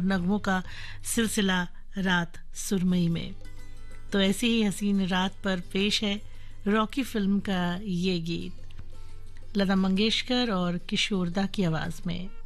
नगमों का सिलसिला रात सुरमई में। तो ऐसी ही हसीन रात पर पेश है रॉकी फिल्म का ये गीत, लता मंगेशकर और किशोर दा की आवाज में।